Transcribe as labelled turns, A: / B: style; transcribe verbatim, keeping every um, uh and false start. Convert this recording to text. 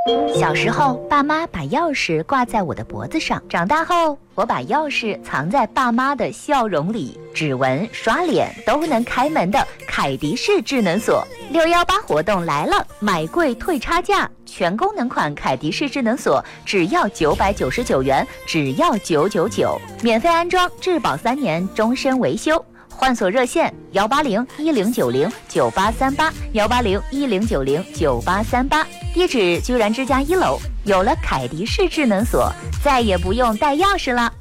A: 小时候，爸妈把钥匙挂在我的脖子上。长大后，我把钥匙藏在爸妈的笑容里。指纹、刷脸都能开门的凯迪式智能锁。六一八活动来了，买贵退差价，全功能款凯迪式智能锁只要九百九十九元，只要九九九，免费安装，质保三年，终身维修。换锁热线幺八零一零九零九八三八幺八零一零九零九八三八，地址居然之家一楼。有了凯迪式智能锁，再也不用带钥匙了。